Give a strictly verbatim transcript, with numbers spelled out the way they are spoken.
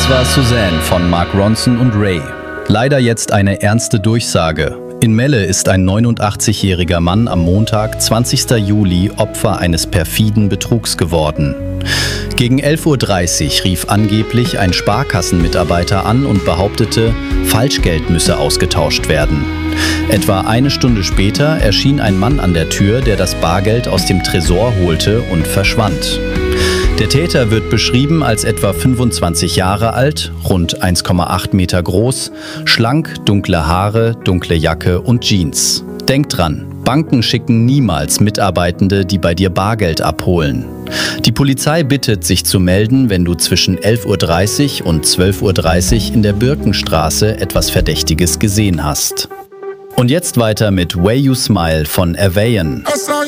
Das war Suzanne von Mark Ronson und Ray. Leider jetzt eine ernste Durchsage. In Melle ist ein neunundachtzigjähriger Mann am Montag, zwanzigsten Juli, Opfer eines perfiden Betrugs geworden. Gegen elf Uhr dreißig rief angeblich ein Sparkassenmitarbeiter an und behauptete, Falschgeld müsse ausgetauscht werden. Etwa eine Stunde später erschien ein Mann an der Tür, der das Bargeld aus dem Tresor holte und verschwand. Der Täter wird beschrieben als etwa fünfundzwanzig Jahre alt, rund eins Komma acht Meter groß, schlank, dunkle Haare, dunkle Jacke und Jeans. Denk dran, Banken schicken niemals Mitarbeitende, die bei dir Bargeld abholen. Die Polizei bittet, sich zu melden, wenn du zwischen elf Uhr dreißig und zwölf Uhr dreißig in der Birkenstraße etwas Verdächtiges gesehen hast. Und jetzt weiter mit Way You Smile von Avayan.